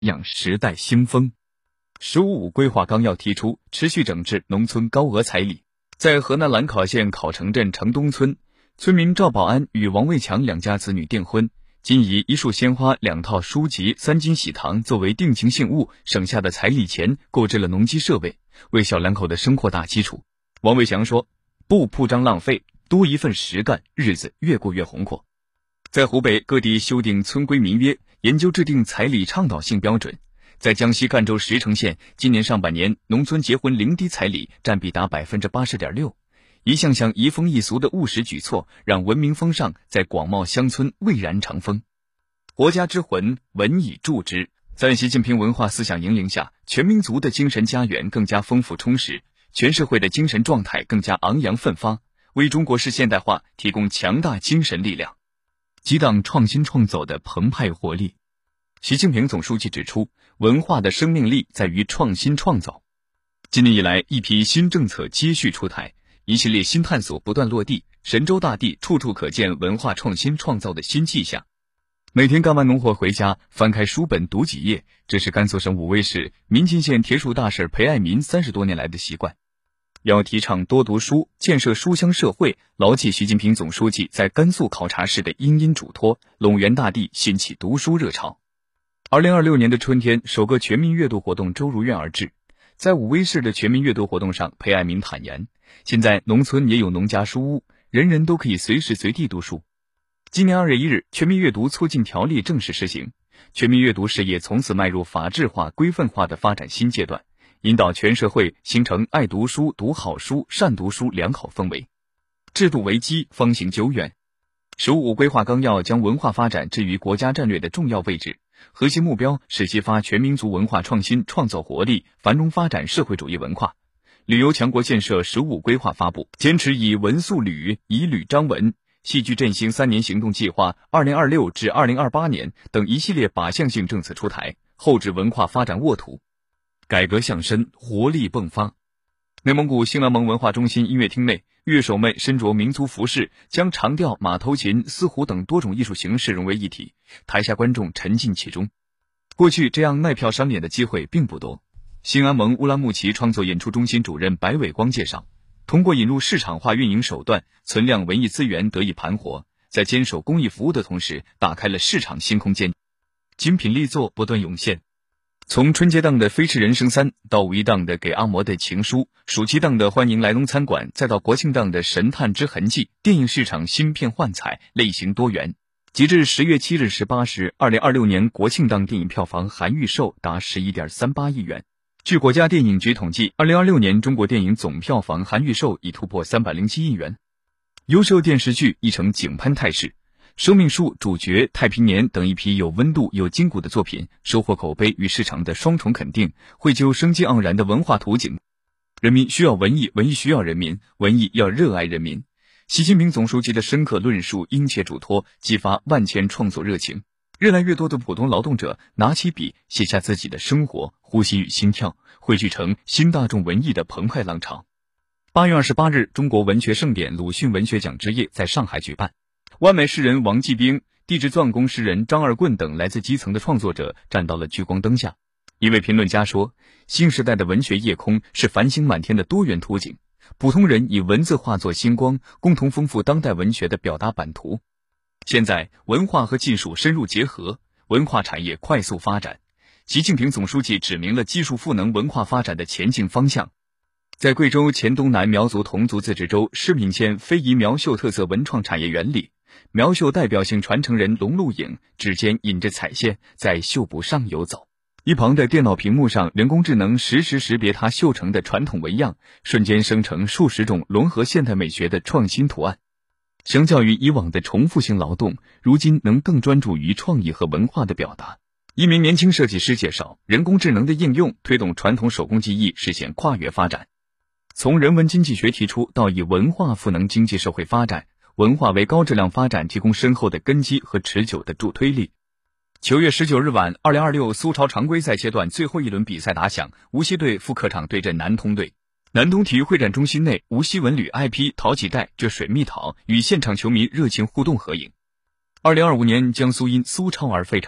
养时代新风。“15+5”规划纲要提出持续整治农村高额彩礼。在河南兰考县考城镇城东村，村民赵保安与王卫强两家子女订婚，仅以1束鲜花、2套书籍、3斤喜糖作为定情信物，省下的彩礼钱购置了农机设备，为小两口的生活打基础。王卫强说：“不铺张浪费，多一份实干，日子越过越红火。”在湖北各地修订村规民约，研究制定彩礼倡导性标准。在江西赣州石城县，今年上半年农村结婚零低彩礼占比达 80.6%， 一项项移风易俗的务实举措，让文明风尚在广袤乡村蔚然长风。国家之魂，文以铸之。在习近平文化思想引领下，全民族的精神家园更加丰富充实，全社会的精神状态更加昂扬奋发，为中国式现代化提供强大精神力量，激荡创新创造的澎湃活力。习近平总书记指出，文化的生命力在于创新创造。今年以来，一批新政策接续出台，一系列新探索不断落地，神州大地处处可见文化创新创造的新气象。每天干完农活回家，翻开书本读几页，这是甘肃省武威市民进县铁树大婶裴爱民30多年来的习惯。要提倡多读书，建设书香社会，牢记习近平总书记在甘肃考察市的殷殷嘱托，陇源大地兴起读书热潮。2026年的春天，首个全民阅读活动周如愿而至。在武威市的全民阅读活动上，裴爱民坦言，现在农村也有农家书屋，人人都可以随时随地读书。今年2月1日，全民阅读促进条例正式施行，全民阅读事业从此迈入法治化、规范化的发展新阶段，引导全社会形成爱读书、读好书、善读书良好氛围。制度为基，方行久远。“15+5”规划纲要将文化发展置于国家战略的重要位置，核心目标是激发全民族文化创新创造活力，繁荣发展社会主义文化。旅游强国建设“15+5”规划发布，坚持以文塑旅、以旅彰文，戏剧振兴3年行动计划2026至2028年等一系列靶向性政策出台，厚植文化发展沃土，改革向深，活力迸发。内蒙古兴安盟文化中心音乐厅内，乐手们身着民族服饰，将长调、马头琴、丝胡等多种艺术形式融为一体，台下观众沉浸其中。过去这样卖票赏脸的机会并不多。兴安盟乌兰牧骑创作演出中心主任白伟光介绍，通过引入市场化运营手段，存量文艺资源得以盘活，在坚守公益服务的同时，打开了市场新空间，精品力作不断涌现。从春节档的《飞驰人生3》到5一档的《给阿嬷的情书》，暑期档的《欢迎来龙餐馆》，再到国庆档的《神探之痕迹》，电影市场新片幻彩，类型多元。截至10月7日18时，2026年国庆档电影票房含预售达11.38亿元。据国家电影局统计，2026年中国电影总票房含预售已突破307亿元。优秀电视剧亦呈井喷态势。生命树、主角、太平年等一批有温度、有筋骨的作品，收获口碑与市场的双重肯定，绘就生机盎然的文化图景。人民需要文艺，文艺需要人民，文艺要热爱人民。习近平总书记的深刻论述、殷切嘱托，激发万千创作热情。越来越多的普通劳动者拿起笔，写下自己的生活、呼吸与心跳，汇聚成新大众文艺的澎湃浪潮。8月28日，中国文学盛典鲁迅文学奖之夜在上海举办。万美诗人王继兵、地质钻工诗人张二棍等来自基层的创作者站到了聚光灯下。一位评论家说，新时代的文学夜空是繁星满天的多元图景，普通人以文字化作星光，共同丰富当代文学的表达版图。现在文化和技术深入结合，文化产业快速发展。习近平总书记指明了技术赋能文化发展的前进方向。在贵州黔东南苗族侗族自治州施品县非遗苗绣特色文创产业园里，苗绣代表性传承人龙露影指尖引着彩线在绣布上游走，一旁的电脑屏幕上，人工智能实时识别它绣成的传统纹样，瞬间生成数十种融合现代美学的创新图案。相较于以往的重复性劳动，如今能更专注于创意和文化的表达。一名年轻设计师介绍，人工智能的应用推动传统手工技艺实现跨越发展。从人文经济学提出到以文化赋能经济社会发展，文化为高质量发展提供深厚的根基和持久的助推力。9月19日晚，2026苏超常规赛阶段最后一轮比赛打响，无锡队赴客场对阵南通队。南通体育会展中心内，无锡文旅 IP 淘几代这水蜜桃与现场球迷热情互动合影。2025年江苏因苏超而沸腾，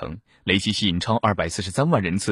累计吸引超243万人次。